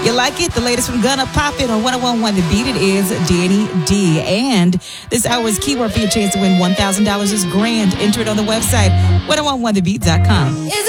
You like it? The latest from Gunna Poppin' on 101.1 The Beat. It is Danny D. And this hour's keyword for your chance to win $1,000 is grand. Enter it on the website, 1011thebeat.com.